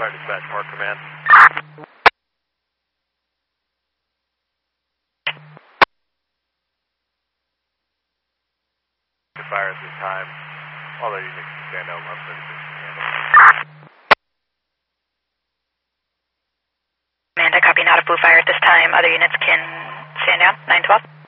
Fire Dispatch, Park Command. Fire at this time. All their units can stand out. 136 can handle. Amanda, copy, not a blue fire at this time. Other units can stand down. 912.